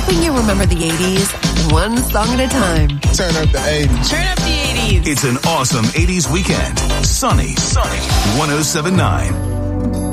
helping you remember the 80s, one song at a time. Turn up the 80s. Turn up the 80s. It's an awesome 80s weekend. Sunny 107.9.